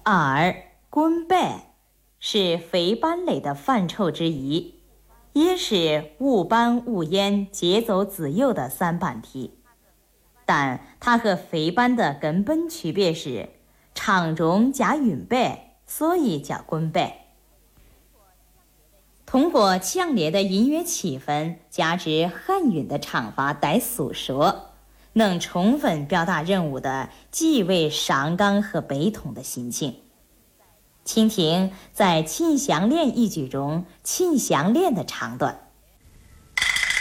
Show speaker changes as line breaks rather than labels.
耳、滚背是肥斑类的范畴之一，也是勿斑勿烟节走子右的三板题。但它和肥斑的根本区别是长中加匀背，所以叫滚背。通过强烈的音乐气氛加之含韵的唱法带诉说，能充分表达人物的极为伤感和悲痛的心情。请听在《秦香莲》一句中秦香莲的唱段。